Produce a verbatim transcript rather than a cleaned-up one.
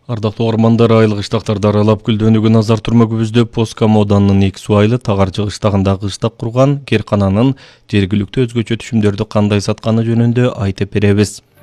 Ардактуу угармандар, айыл кыштактарды аралап күлдөнүүгө назар турмөгүбүздө Поска Моданын эки суу айылы Тагарчы кыштагында кыштак курган керкананын жергиликтүү өзгөчө түшүмдөрдү кандай сатканы жөнүндө айтып беребиз.